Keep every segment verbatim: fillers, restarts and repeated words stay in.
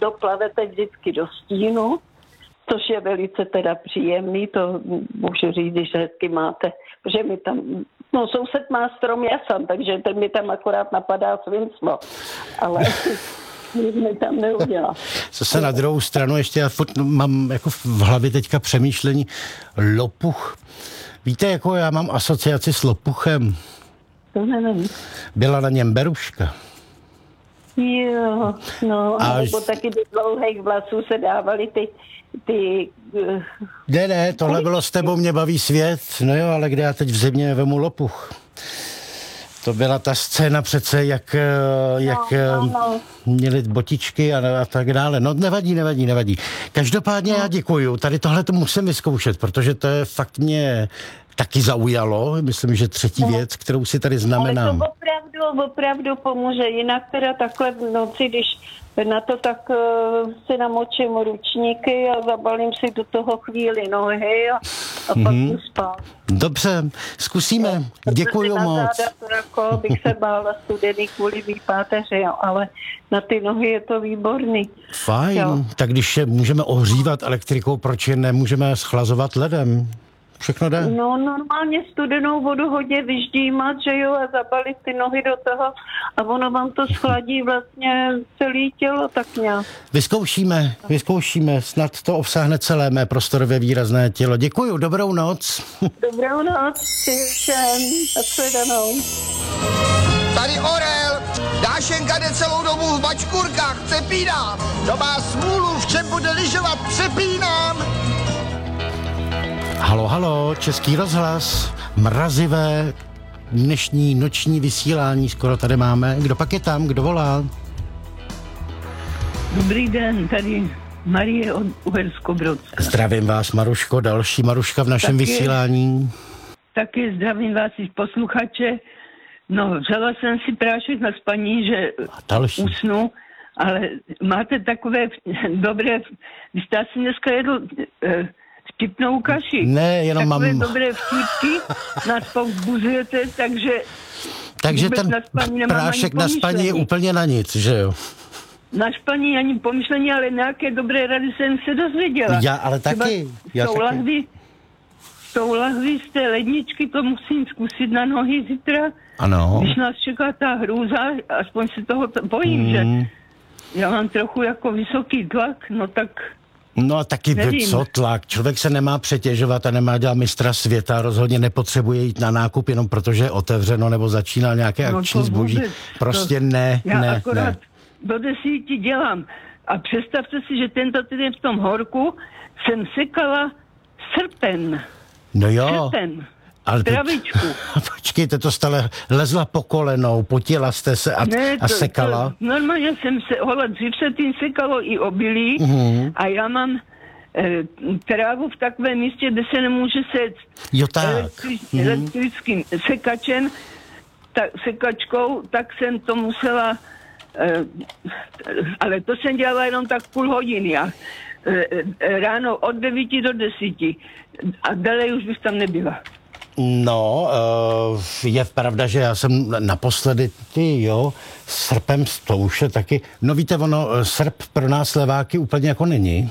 to plavete vždycky do stínu, což je velice teda příjemný, to můžu říct, když hezky máte, protože mi tam, no soused má strom jasan, takže ten mi tam akorát napadá svinstvo, ale nic mi tam neudělá. Zase na druhou stranu ještě já furt mám jako v hlavě teďka přemýšlení lopuch. Víte, jako já mám asociaci s lopuchem. To nevím. Byla na něm beruška. Jo, no, Až... nebo taky do dlouhých vlasů se dávaly ty, ty... Uh... Ne, ne, tohle bylo s tebou, mě baví svět. No jo, ale kde já teď v zimě vemu lopuch? To byla ta scéna přece, jak, jak no, no, no. měli botičky a, a tak dále. No nevadí, nevadí, nevadí. Každopádně no. Já děkuju. Tady tohle to musím vyzkoušet, protože to je fakt mě taky zaujalo. Myslím, že třetí no. věc, kterou si tady znamenám. Ale to opravdu, opravdu pomůže. Jinak teda takhle v noci, když na to tak uh, si namočím ručníky a zabalím si do toho chvíli nohy a, a mm-hmm. pak jdu spát. Dobře, zkusíme. No, děkuju moc. Na záda to jako bych se bála studený kvůli výpáteři, jo, ale na ty nohy je to výborný. Fajn, jo. Tak když je můžeme ohřívat elektrikou, proč je nemůžeme schlazovat ledem? Všechno jde? No normálně studenou vodu hodně vyždímat, že jo, a zabalit ty nohy do toho a ono vám to schladí vlastně celé tělo tak nějak. Vyzkoušíme, vyzkoušíme, snad to obsáhne celé mé prostorově výrazné tělo. Děkuju, dobrou noc. Dobrou noc, všem, shledanou. Tady Orel, Dášenka jde celou dobu v bačkurkách, přepíná. To má smůlu, v čem bude lyžovat, přepínám. Halo, halo, Český rozhlas, mrazivé dnešní noční vysílání skoro tady máme. Kdo pak je tam, kdo volá? Dobrý den, tady Marie od Uherskobrodska. Zdravím vás, Maruško, další Maruška v našem taky, vysílání. Taky zdravím vás i posluchače. No, vzala jsem si prášek na spaní, že usnu, ale máte takové dobré, vy jste asi dneska jedl eh, vtipnou kaši. Ne, jenom takové mám... dobré vtipky, nás povzbuzujete, takže... Takže ten na prášek na spaní je úplně na nic, že jo? Na spaní ani pomyšlení, ale nějaké dobré rady jsem se dozvěděla. Já, ale taky. Já jsou lahvy, jsou lahvy z té ledničky, to musím zkusit na nohy zítra. Ano. Když nás čeká ta hrůza, aspoň se toho t- bojím, mm. že já mám trochu jako vysoký tlak, no tak... No a taky nevím. Co tlak? Člověk se nemá přetěžovat a nemá dělat mistra světa, rozhodně nepotřebuje jít na nákup jenom protože je otevřeno nebo začínal nějaké no akční zboží. Prostě to, ne, já ne, akorát ne. do desíti dělám. A představte si, že tento týden v tom horku jsem sekala srpen. No jo. Srpen. Ale travičku. To, počkejte, to stále lezla po kolenou, potila jste se a, ne, to, a sekala? To, normálně jsem se, hola, dřív se tím sekalo i obilí uh-huh. a já mám e, trávu v takovém místě, kde se nemůže sect. Jo tak. Elektri, uh-huh. Elektrickým sekačem, tak, sekačkou, tak jsem to musela, e, ale to jsem dělala jenom tak půl hodiny a e, ráno od devíti do desíti a dále už bych tam nebyla. No, je pravda, že já jsem naposledy, ty jo, srpem, to už je taky, no víte, ono, srp pro nás leváky úplně jako není.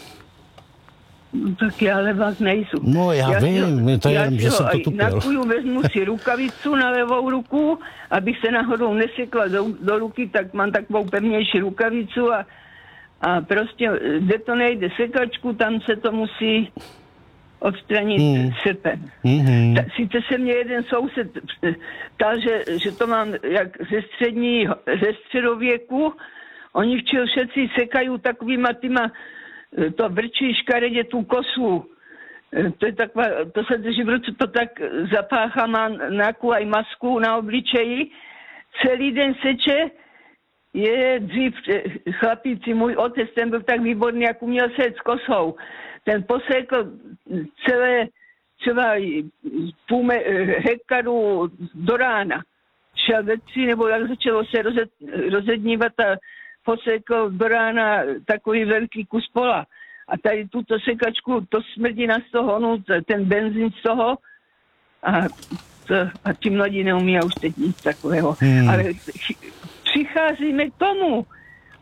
No, tak já levák nejsou. No já, já vím, si, to je jenom, že jsem to tupil. Na kuju vezmu si rukavicu na levou ruku, abych se náhodou nesekla do, do ruky, tak mám takovou pevnější rukavicu a, a prostě, kde to nejde sekačku, tam se to musí odstranit hmm. srpem. Mm-hmm. Ta, sice se mě jeden soused ptal, že, že to mám jak ze střední, ze středověku. Oni včel všetci sekají takovýma týma, to vrčí škaredě tu kosu. To je taková, to se drží v ruce, to tak zapáchá, má nějakou aj masku na obličeji. Celý den seče, je dřív chlapíci, můj otec, ten byl tak výborný, jak uměl sét s kosou. Ten posekl celé třeba půl hektaru do rána. Šel ve tři, nebo jak začalo se rozed, rozednívat a posekl do rána takový velký kus pola. A tady tuto sekačku, to smrdí na z toho, no, ten benzín z toho. A, to, a ti mladí neumí, a už teď nic takového. Hmm. Ale přicházíme k tomu.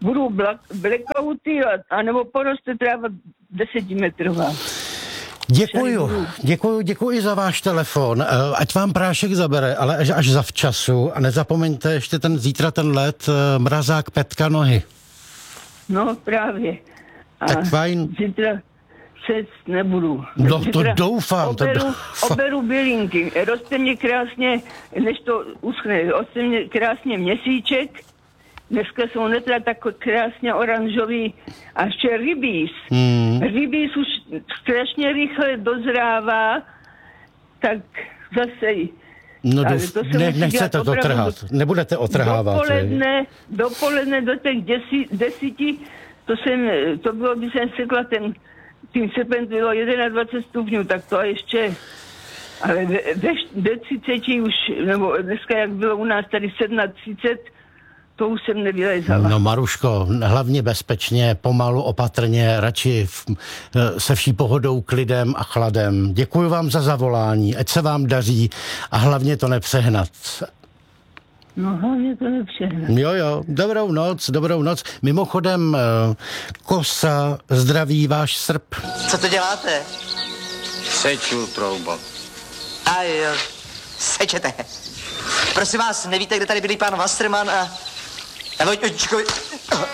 budou black, blackouty, a, anebo poroste tráva desetimetrová. Děkuju, děkuju, děkuji za váš telefon. Ať vám prášek zabere, ale až, až zavčasu. A nezapomeňte ještě ten zítra ten let, mrazák Petka nohy. No právě. A tak fajn. Zítra se nebudu. No to zítra doufám. Oberu, to oberu bylinky. Roste mě krásně, než to uschne, roste mě krásně měsíček. Dneska jsou netra tak krásně oranžový. A ještě rybíz. Hmm. Rybíz už strašně rychle dozrává, tak zase... No douf, ne, nechcete to trhat, nebudete otrhávat. Dopoledne, dopoledne do těch desi, desíti, to jsem, to bylo, když jsem sekla ten, tím srpen bylo dvacet jedna stupňů, tak to ještě, ale ve, ve třiceti už, nebo dneska jak bylo u nás tady třicet sedm, to už jsem nevylezala. No Maruško, hlavně bezpečně, pomalu, opatrně, radši v, se vší pohodou, klidem a chladem. Děkuji vám za zavolání, ať se vám daří a hlavně to nepřehnat. No hlavně to nepřehnat. Jo, jo, dobrou noc, dobrou noc. Mimochodem, kosa, zdraví váš srp. Co to děláte? Seču, troubo. A jo, sečete. Prosím vás, nevíte, kde tady byli pán Wasserman a... a Vojtěčkovi...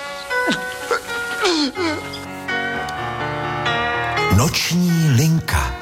Noční linka.